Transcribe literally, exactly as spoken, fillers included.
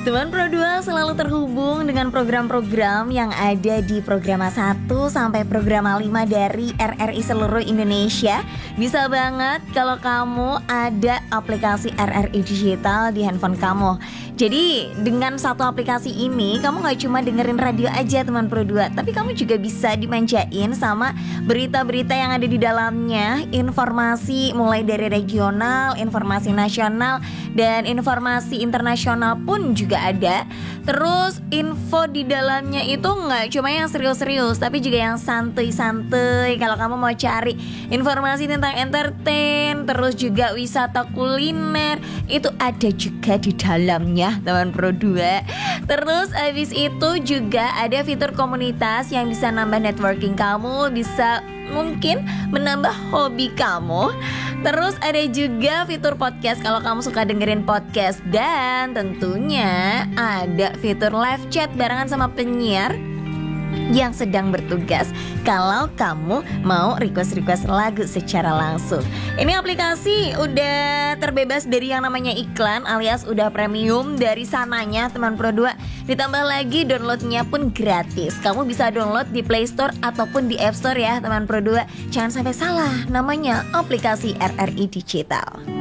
Teman Pro dua selalu terhubung dengan program-program yang ada di Programa satu sampai Programa lima dari R R I seluruh Indonesia. Bisa banget kalau kamu ada aplikasi R R I Digital di handphone kamu. Jadi dengan satu aplikasi ini kamu gak cuma dengerin radio aja teman Pro dua, tapi kamu juga bisa dimanjain sama berita-berita yang ada di dalamnya. Informasi mulai dari regional, informasi nasional, dan informasi internasional pun juga ada. Terus info di dalamnya itu gak cuma yang serius-serius, tapi juga yang santuy-santuy. Kalau kamu mau cari informasi tentang entertain, terus juga wisata kuliner, itu ada juga di dalamnya teman Pro dua. Terus abis itu juga ada fitur komunitas yang bisa nambah networking kamu, bisa mungkin menambah hobi kamu. Terus ada juga fitur podcast kalau kamu suka dengerin podcast. Dan tentunya ada fitur live chat barengan sama penyiar yang sedang bertugas kalau kamu mau request-request lagu secara langsung. Ini aplikasi udah terbebas dari yang namanya iklan, alias udah premium dari sananya teman Pro dua. Ditambah lagi downloadnya pun gratis. Kamu bisa download di Play Store ataupun di App Store ya teman Pro dua. Jangan sampai salah, namanya aplikasi R R I Digital.